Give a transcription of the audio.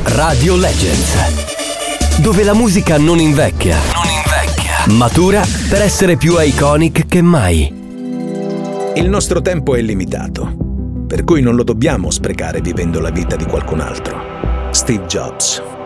Radio Legends, dove la musica non invecchia, matura per essere più iconic che mai. Il nostro tempo è limitato, per cui non lo dobbiamo sprecare vivendo la vita di qualcun altro. Steve Jobs.